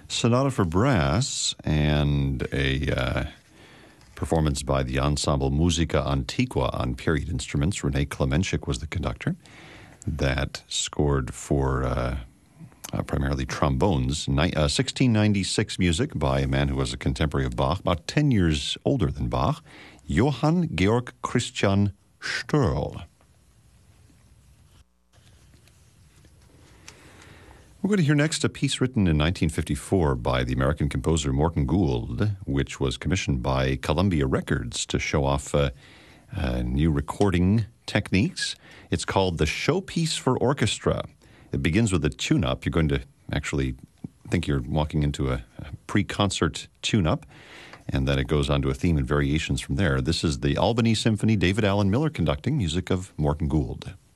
Sonata for Brass, and a performance by the Ensemble Musica Antiqua on period instruments. Rene Klemenchik was the conductor. That scored for primarily trombones. 1696 music by a man who was a contemporary of Bach, about 10 years older than Bach, Johann Georg Christian Störl. We're going to hear next a piece written in 1954 by the American composer Morton Gould, which was commissioned by Columbia Records to show off new recording techniques. It's called The Showpiece for Orchestra. It begins with a tune-up. You're going to actually think you're walking into a pre-concert tune-up, and then it goes on to a theme and variations from there. This is the Albany Symphony, David Allen Miller conducting, music of Morton Gould.